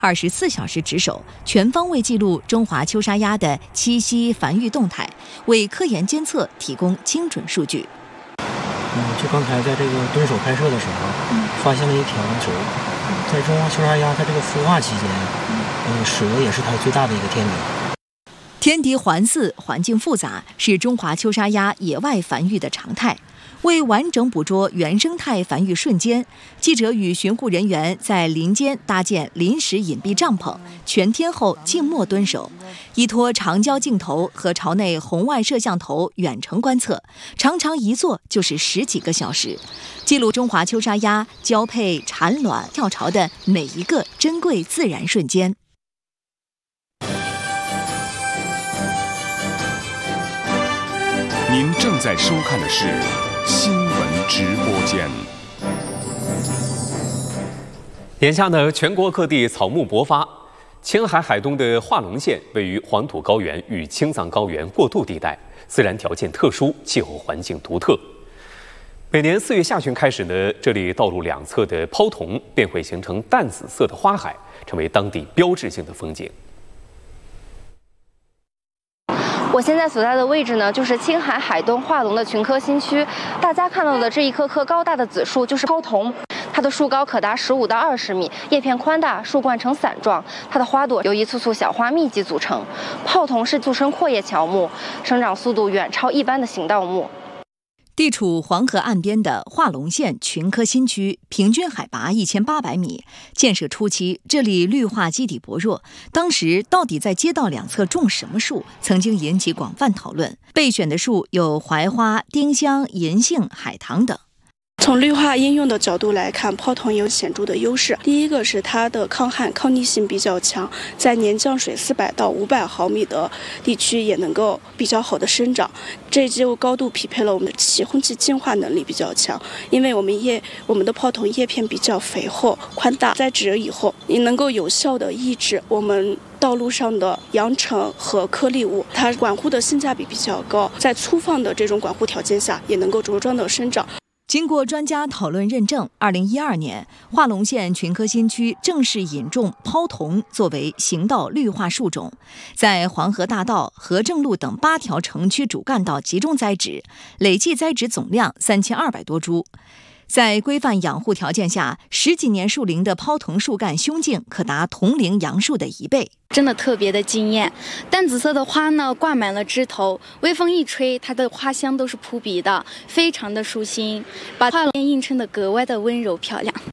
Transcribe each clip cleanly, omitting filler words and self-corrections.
24小时值守，全方位记录中华秋沙鸭的栖息繁育动态，为科研监测提供精准数据。 就刚才在这个蹲守拍摄的时候，发现了一条蛇。在中华秋沙鸭它这个孵化期间，蛇也是它最大的一个天敌。 天敌环伺，环境复杂，是中华秋沙鸭野外繁育的常态。为完整捕捉原生态繁育瞬间，记者与巡护人员在林间搭建临时隐蔽帐篷，全天候静默蹲守，依托长焦镜头和巢内红外摄像头远程观测，常常一坐就是10几个小时，记录中华秋沙鸭交配、产卵、跳巢的每一个珍贵自然瞬间。 您正在收看的是新闻直播间。 眼下呢，全国各地草木勃发，青海海东的化隆县位于黄土高原与青藏高原过渡地带，自然条件特殊，气候环境独特。每年4月下旬开始呢，这里道路两侧的泡桐便会形成淡紫色的花海，成为当地标志性的风景。 我现在所在的位置呢，就是青海海东化隆的群科新区。大家看到的这一棵棵高大的紫树就是泡桐，它的树高可达15到20米，叶片宽大，树冠呈伞状。它的花朵由一簇簇小花密集组成。泡桐是速生阔叶乔木，生长速度远超一般的行道木。 地处黄河岸边的化隆县群科新区，平均海拔1800米。建设初期，这里绿化基底薄弱，当时到底在街道两侧种什么树，曾经引起广泛讨论。备选的树有槐花、丁香、银杏、海棠等。 从绿化应用的角度来看，泡桐有显著的优势。第一个是它的抗旱、抗逆性比较强，在年降水400到500毫米的地区也能够比较好的生长，这就高度匹配了我们的气空气净化能力比较强。因为我们的泡桐叶片比较肥厚、宽大，栽植以后也能够有效的抑制我们道路上的扬尘和颗粒物，它管护的性价比比较高，在粗放的这种管护条件下，也能够茁壮的生长。 经过专家讨论认证，2012年，化隆县群科新区正式引种泡桐作为行道绿化树种，在黄河大道、河正路等8条城区主干道集中栽植，累计栽植总量3200多株。在规范养护条件下，10几年树龄的泡桐树干胸径可达同龄杨树的1倍。 真的特别的惊艳，淡紫色的花呢挂满了枝头，微风一吹，它的花香都是扑鼻的，非常的舒心，把化隆映衬得格外的温柔漂亮。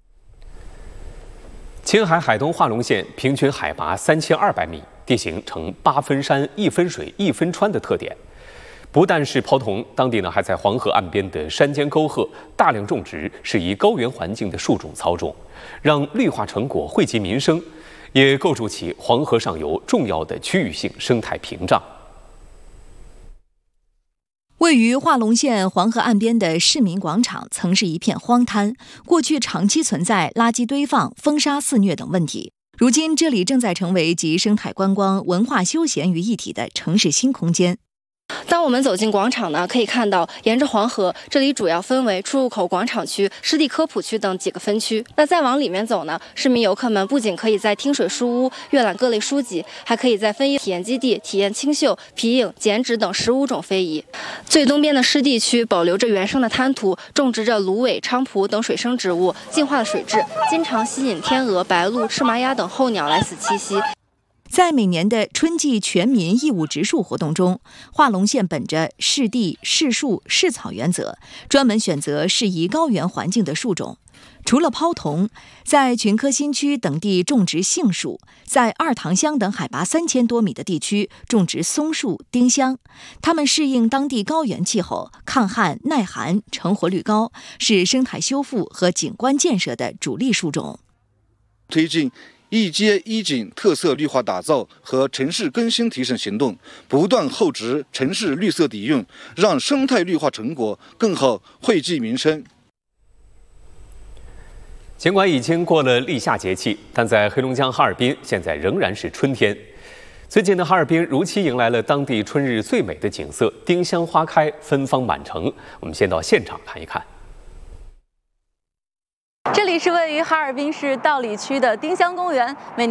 青海海东化隆县平均海拔3200米，地形呈8分山、1分水、1分川的特点。不但是泡桐，当地呢还在黄河岸边的山间沟壑大量种植适宜高原环境的树种草种，让绿化成果惠及民生，也构筑起黄河上游重要的区域性生态屏障。 位于化隆县黄河岸边的市民广场曾是一片荒滩，过去长期存在垃圾堆放、风沙肆虐等问题。如今这里正在成为集生态观光、文化休闲于一体的城市新空间。 当我们走进广场呢，可以看到沿着黄河，这里主要分为出入口广场区、湿地科普区等几个分区。那再往里面走呢，市民游客们不仅可以在听水书屋阅览各类书籍，还可以在分艺体验基地体验清绣、皮影、剪纸等15种非遗。最东边的湿地区保留着原生的滩涂，种植着芦苇、菖蒲等水生植物，净化的水质经常吸引天鹅、白鹭、赤麻鸭等候鸟来此栖息。 在每年的春季全民义务植树活动中，化隆县本着适地、适树、适草原则，专门选择适宜高原环境的树种。除了泡桐，在群科新区等地种植杏树，在二塘乡等海拔3000多米的地区种植松树、丁香。它们适应当地高原气候，抗旱耐寒，成活率高，是生态修复和景观建设的主力树种。 推进一街一景特色绿化打造和城市更新提升行动，不断厚植城市绿色底蕴，让生态绿化成果更好惠及民生。 尽管已经过了立夏节气，但在黑龙江哈尔滨现在仍然是春天。最近的哈尔滨如期迎来了当地春日最美的景色，丁香花开，芬芳满城。我们先到现场看一看。 这里是位于哈尔滨市道里区的丁香公园，每年